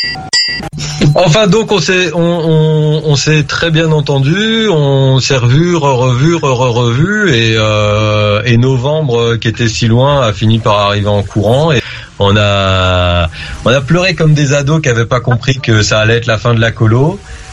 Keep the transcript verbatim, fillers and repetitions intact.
Enfin donc on s'est on, on, on s'est très bien entendu, on s'est revu, re-revu, re-revu et euh, et novembre qui était si loin a fini par arriver en courant et on a on a pleuré comme des ados qui avaient pas compris que ça allait être la fin de la colo